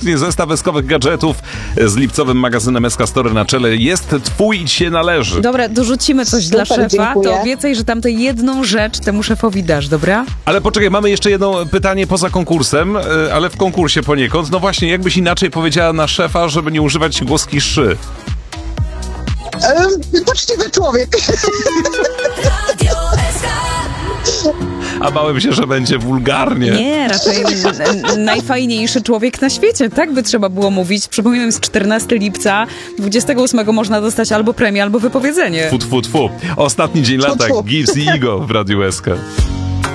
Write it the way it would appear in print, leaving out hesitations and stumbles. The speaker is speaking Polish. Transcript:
absolutnie zestaw eskowych gadżetów z lipcowym magazynem SK Store na czele. Jest twój i ci się należy. Dobra, dorzucimy coś dla szefa, dziękuję. to obiecaj, że tam tę jedną rzecz temu szefowi dasz, dobra? Ale poczekaj, mamy jeszcze jedno pytanie poza konkursem, ale w konkursie poniekąd. No właśnie, jakbyś inaczej powiedziała na szefa, żeby nie używać głoski szy? Poczciwy człowiek. A bałem się, że będzie wulgarnie. Nie, raczej najfajniejszy człowiek na świecie, tak by trzeba było mówić. Przypominam, jest 14 lipca, 28 można dostać albo premię, albo wypowiedzenie. Tfu, tfu, tfu. Ostatni dzień lata, Gibbs i Igo w Radiu SK.